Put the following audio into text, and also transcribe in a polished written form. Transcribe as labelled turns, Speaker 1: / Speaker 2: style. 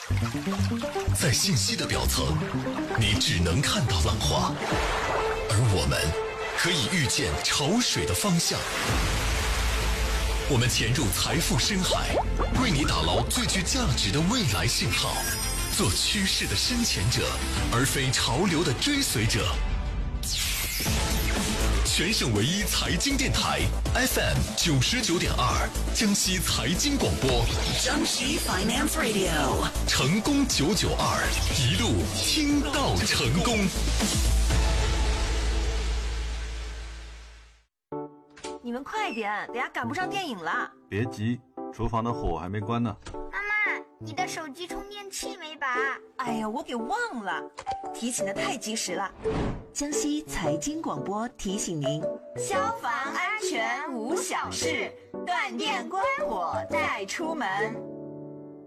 Speaker 1: 在信息的表层，你只能看到浪花，而我们可以预见潮水的方向。我们潜入财富深海，为你打牢最具价值的未来信号，做趋势的深潜者，而非潮流的追随者。全省唯一财经电台 FM 99.2，江西财经广播，
Speaker 2: 江西 Finance Radio，
Speaker 1: 成功992，一路听到成功。
Speaker 3: 你们快点，等下赶不上电影了。
Speaker 4: 别急，厨房的火还没关呢。
Speaker 5: 妈妈，你的手机充电器没拔？
Speaker 3: 哎呀，我给忘了，提醒的太及时了。江西财经广播提醒您：消防安全无小事，断电关火再出门。